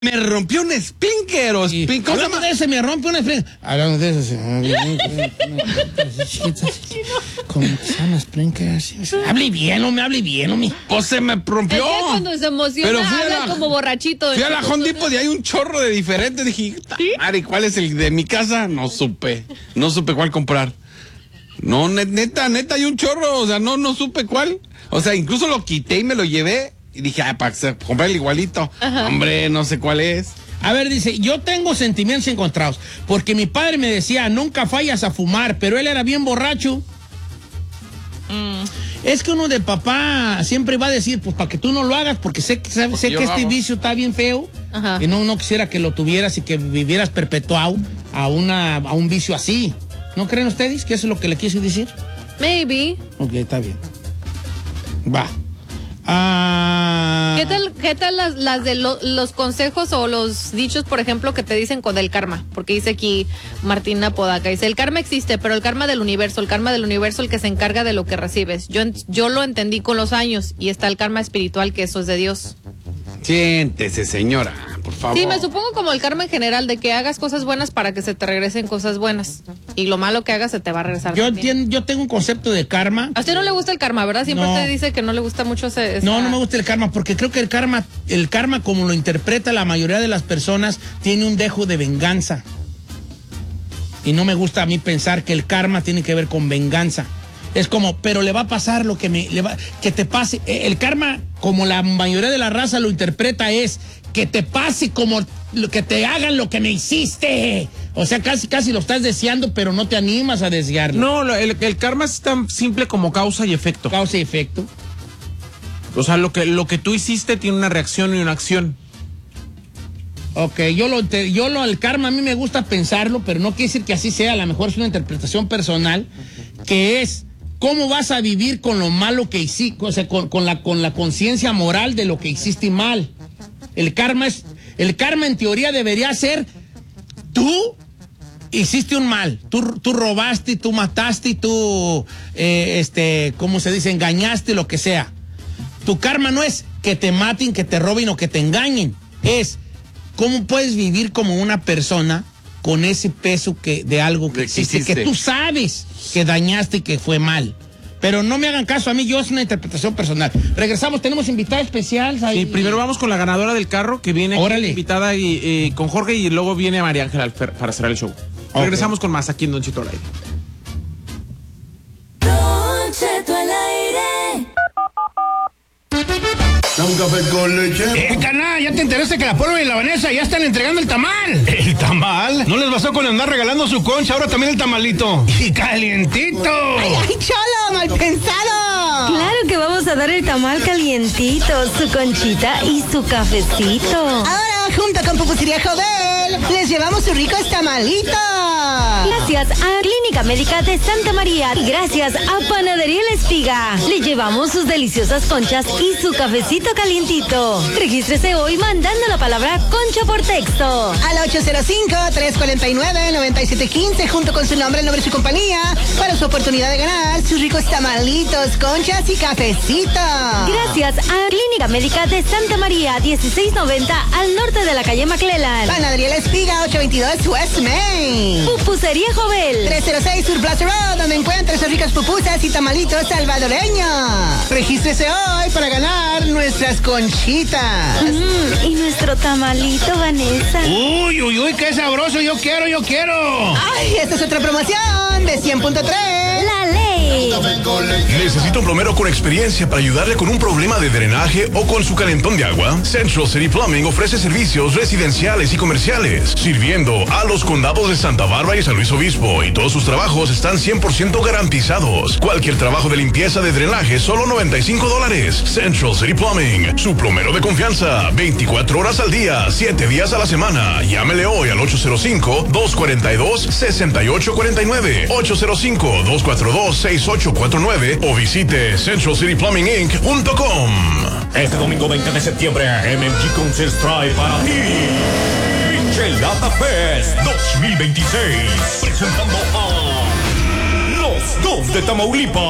Me rompió un Sprinker o Sprinker. Hablando de ese, me rompe un Sprinker. Hablando de ese, ¿cómo se llama Sprinker? Hable bien, hombre. Pues se me rompió. Es que cuando se emociona habla como borrachito. Fui a la Home Depot y hay un chorro de diferentes. Dije, Mari, ¿cuál es el de mi casa? No supe cuál comprar. No, neta, hay un chorro. O sea, no supe cuál. O sea, incluso lo quité y me lo llevé. Y dije, para comprar el igualito. Ajá. Hombre, no sé cuál es. A ver, dice, yo tengo sentimientos encontrados. Porque mi padre me decía, nunca fallas a fumar. Pero él era bien borracho. Es que uno de papá siempre va a decir, pues para que tú no lo hagas. Porque sé que este vicio está bien feo. Ajá. Y no quisiera que lo tuvieras y que vivieras perpetuado a un vicio así. ¿No creen ustedes que eso es lo que le quise decir? Maybe. Ok, está bien. Va. ¿Qué tal las de los consejos o los dichos, por ejemplo, que te dicen con el karma? Porque dice aquí Martina Podaca, dice, el karma existe, pero el karma del universo el que se encarga de lo que recibes. Yo lo entendí con los años y está el karma espiritual, que eso es de Dios. Siéntese, señora, por favor. Sí, me supongo como el karma en general, de que hagas cosas buenas para que se te regresen cosas buenas. Y lo malo que hagas se te va a regresar. Yo tengo un concepto de karma. A usted no le gusta el karma, ¿verdad? Siempre te dice que no le gusta mucho ese... No me gusta el karma, porque creo que el karma, como lo interpreta la mayoría de las personas, tiene un dejo de venganza. Y no me gusta a mí pensar que el karma tiene que ver con venganza. Es como, pero le va a pasar lo que que te pase. El karma, como la mayoría de la raza lo interpreta, es que te pase como que te hagan lo que me hiciste. O sea, casi lo estás deseando, pero no te animas a desearlo. No, el karma es tan simple como causa y efecto. Causa y efecto. O sea, lo que tú hiciste tiene una reacción y una acción. Ok, el karma a mí me gusta pensarlo, pero no quiere decir que así sea. A lo mejor es una interpretación personal, que es cómo vas a vivir con lo malo que hiciste, o sea, con la conciencia moral de lo que hiciste mal. El karma en teoría debería ser, tú hiciste un mal, tú robaste, tú mataste, tú, ¿cómo se dice? Engañaste, lo que sea. Tu karma no es que te maten, que te roben o que te engañen. Es cómo puedes vivir como una persona con ese peso de algo que hiciste, que tú sabes que dañaste y que fue mal. Pero no me hagan caso a mí, es una interpretación personal. Regresamos, tenemos invitada especial. Sí, primero vamos con la ganadora del carro, que viene invitada con Jorge, y luego viene María Ángela para cerrar el show. Okay. Regresamos con más aquí en Don Cheto al aire. Don Cheto al aire. Un café con leche. Canal, ¿ya te enteraste que la Polo y la Vanessa ya están entregando el tamal? ¿El tamal? ¿No les bastó con andar regalando su concha? Ahora también el tamalito. ¡Y calientito! ¡Ay, cholo, mal pensado! Claro que vamos a dar el tamal calientito, su conchita y su cafecito. Ahora, junto con Pupusería Jovel, les llevamos sus ricos tamalitos. Gracias a Clínica Médica de Santa María y gracias a Panadería La Espiga. Le llevamos sus deliciosas conchas y su cafecito calientito. Regístrese hoy mandando la palabra concha por texto al 805-349-9715 junto con su nombre, el nombre de su compañía para su oportunidad de ganar sus ricos tamalitos, conchas y cafecito. Gracias a Clínica Médica de Santa María, 1690 al norte de la calle McClellan. Panadería La Espiga, 822 West Main. Pupusería Jovel, 306 Sur Plaza Road, donde encuentra sus ricas pupusas y tamalitos salvadoreños. Regístrese hoy para ganar nuestras conchitas. Y nuestro tamalito, Vanessa. Uy, qué sabroso, yo quiero. Ay, esta es otra promoción de 100.3. La ley. ¿Necesita un plomero con experiencia para ayudarle con un problema de drenaje o con su calentón de agua? Central City Plumbing ofrece servicios residenciales y comerciales, sirviendo a los condados de Santa Bárbara y San Luis Obispo, y todos sus trabajos están 100% garantizados. Cualquier trabajo de limpieza de drenaje, solo $95. Central City Plumbing, su plomero de confianza, 24 horas al día, 7 días a la semana. Llámele hoy al 805-242-6849, 805-242-6849 o visite centralcityplumbinginc.com. Este domingo 20 de septiembre, MMG Concerts trae para ti Michelada Fest 2026, presentando a Los Dos de Tamaulipas.